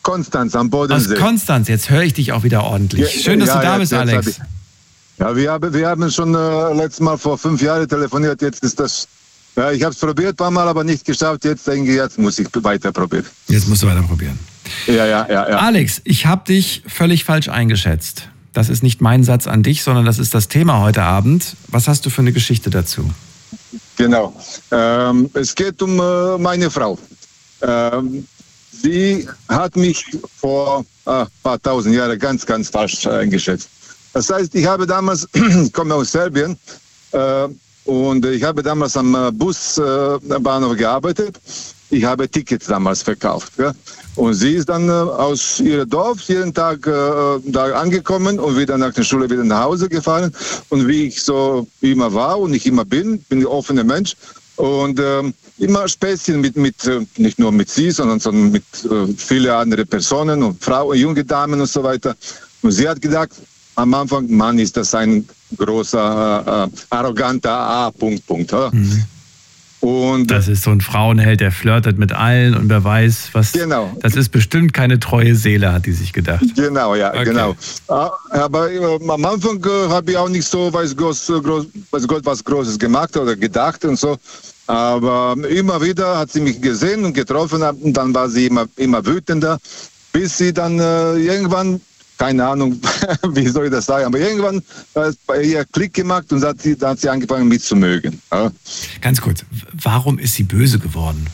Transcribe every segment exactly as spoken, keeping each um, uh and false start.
Konstanz am Bodensee. Aus Konstanz, jetzt höre ich dich auch wieder ordentlich. Schön, dass ja, du da ja, bist, jetzt Alex. Ich, ja, wir haben, wir haben schon äh, letztes Mal vor fünf Jahren telefoniert. Jetzt ist das. Ja, ich habe es probiert ein paar Mal, aber nicht geschafft. Jetzt denke ich, jetzt muss ich weiter probieren. Jetzt musst du weiter probieren. Ja, ja, ja, ja. Alex, ich habe dich völlig falsch eingeschätzt. Das ist nicht mein Satz an dich, sondern das ist das Thema heute Abend. Was hast du für eine Geschichte dazu? Genau. Ähm, es geht um äh, meine Frau. Ähm, sie hat mich vor ein äh, paar tausend Jahren ganz, ganz falsch eingeschätzt. Das heißt, ich habe damals, ich komme aus Serbien, äh, und ich habe damals am Busbahnhof gearbeitet. Ich habe Tickets damals verkauft. Ja? Und sie ist dann äh, aus ihrem Dorf jeden Tag äh, da angekommen und wieder nach der Schule wieder nach Hause gefahren. Und wie ich so immer war und ich immer bin, bin ich ein offener Mensch. Und äh, immer Späßchen mit, mit äh, nicht nur mit sie, sondern, sondern mit äh, vielen anderen Personen und Frauen, junge Damen und so weiter. Und sie hat gedacht, am Anfang, Mann, ist das ein großer, äh, arroganter A. Punkt, Punkt. Ja? Mhm. Und das ist so ein Frauenheld, der flirtet mit allen und wer weiß, was. Genau. Das ist bestimmt keine treue Seele, hat die sich gedacht. Genau, ja, okay. Genau. Aber äh, am Anfang äh, habe ich auch nicht so, weiß Gott, groß, weiß Gott, was Großes gemacht oder gedacht und so. Aber immer wieder hat sie mich gesehen und getroffen und dann war sie immer, immer wütender, bis sie dann äh, irgendwann. Keine Ahnung, wie soll ich das sagen, aber irgendwann hat es bei ihr Klick gemacht und hat sie, dann hat sie angefangen, mich zu mögen. Ja. Ganz kurz, warum ist sie böse geworden?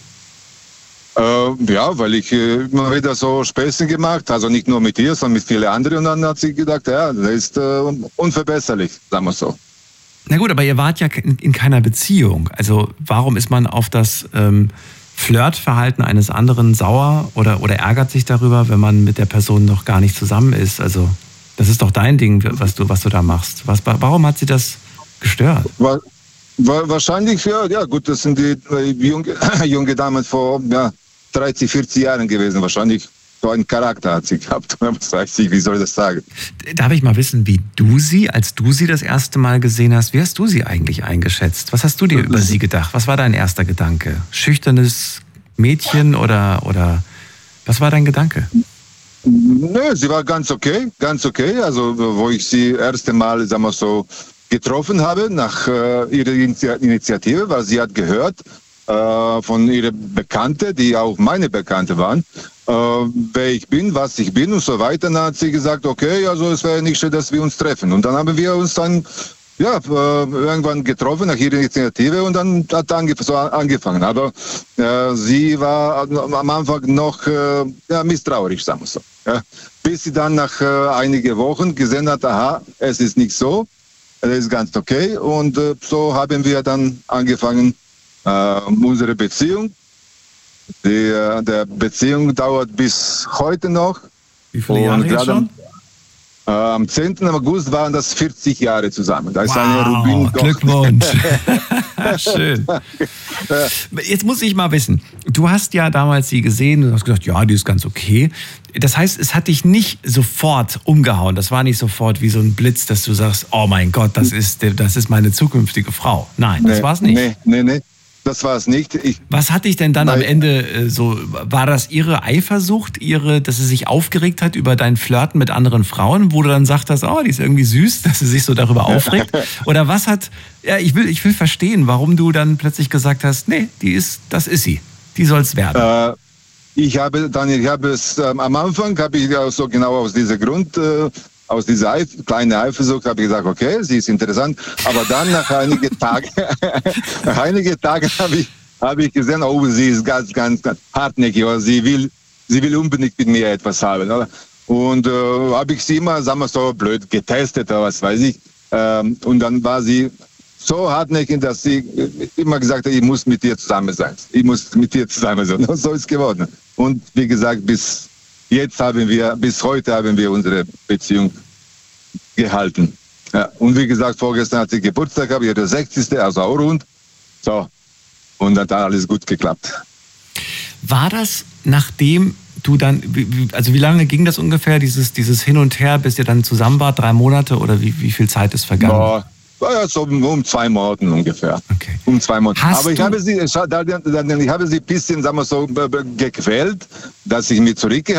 Äh, ja, weil ich äh, immer wieder so Späßchen gemacht, also nicht nur mit ihr, sondern mit vielen anderen. Und dann hat sie gedacht, ja, das ist äh, unverbesserlich, sagen wir so. Na gut, aber ihr wart ja in, in keiner Beziehung. Also warum ist man auf das ähm, Flirtverhalten eines anderen sauer oder, oder ärgert sich darüber, wenn man mit der Person noch gar nicht zusammen ist? Also das ist doch dein Ding, was du, was du da machst. Was, warum hat sie das gestört? War, war, wahrscheinlich, ja, ja gut, das sind die äh, junge, junge Damen vor ja, dreißig, vierzig Jahren gewesen. Wahrscheinlich so einen Charakter hat sie gehabt. Was weiß ich, wie soll ich das sagen? Darf ich mal wissen, wie du sie, als du sie das erste Mal gesehen hast, wie hast du sie eigentlich eingeschätzt? Was hast du dir über sie gedacht? Was war dein erster Gedanke? Schüchternes Mädchen oder, oder was war dein Gedanke? Nö, sie war ganz okay, ganz okay. Also wo ich sie das erste Mal, sagen wir so, getroffen habe nach äh, ihrer Initiative, weil sie hat gehört äh, von ihrer Bekannte, die auch meine Bekannte waren, äh, wer ich bin, was ich bin und so weiter. Dann hat sie gesagt, okay, also es wäre nicht schön, dass wir uns treffen. Und dann haben wir uns dann ja, äh, irgendwann getroffen nach ihrer Initiative und dann hat ange so angefangen. Aber äh, sie war am Anfang noch äh, ja, misstrauisch, sagen wir so. Ja. Bis sie dann nach äh, einigen Wochen gesehen hat, aha, es ist nicht so, es ist ganz okay. Und äh, so haben wir dann angefangen, äh, unsere Beziehung. Die äh, der Beziehung dauert bis heute noch. Wie viele Jahre jetzt schon? Äh, am zehnten August waren das vierzig Jahre zusammen. Da ist wow, eine Rubin Glückwunsch. Schön. Jetzt muss ich mal wissen, du hast ja damals sie gesehen und hast gesagt, ja, die ist ganz okay. Das heißt, es hat dich nicht sofort umgehauen. Das war nicht sofort wie so ein Blitz, dass du sagst, oh mein Gott, das ist, das ist meine zukünftige Frau. Nein, das nee, war es nicht. Nee, nee, nee. Das war es nicht. Ich, Was hat dich denn dann am Ende äh, so, war das ihre Eifersucht, ihre, dass sie sich aufgeregt hat über dein Flirten mit anderen Frauen, wo du dann sagtest, oh, die ist irgendwie süß, dass sie sich so darüber aufregt? Oder was hat, ja, ich will, ich will verstehen, warum du dann plötzlich gesagt hast, nee, die ist, das ist sie, die soll's werden. Äh, ich habe dann, ich habe es, äh, am Anfang habe ich ja so genau aus diesem Grund, äh, aus dieser Eif kleinen Eifersucht habe ich gesagt, okay, sie ist interessant. Aber dann nach einigen Tagen, nach einigen Tagen habe ich, habe ich gesehen, oh, sie ist ganz, ganz, ganz hartnäckig. Oder sie will, sie will unbedingt mit mir etwas haben. Oder? Und äh, habe ich sie immer, sagen wir so, blöd getestet oder was weiß ich. Ähm, und dann war sie so hartnäckig, dass sie immer gesagt hat, ich muss mit dir zusammen sein. Ich muss mit dir zusammen sein. Und so ist es geworden. Und wie gesagt, bis Jetzt haben wir, bis heute haben wir unsere Beziehung gehalten. Ja, und wie gesagt, vorgestern hat sie Geburtstag gehabt, ihre sechzigste, also auch rund. So. Und dann hat alles gut geklappt. War das, nachdem du dann, also wie lange ging das ungefähr, dieses, dieses Hin und Her, bis ihr dann zusammen wart? Drei Monate oder wie, wie viel Zeit ist vergangen? Boah. Ja, so um zwei Monaten ungefähr. Okay. Um zwei Monate. Hast Aber ich habe sie, ich habe sie ein bisschen, sagen wir so, gequält, dass ich mich zurückgehalten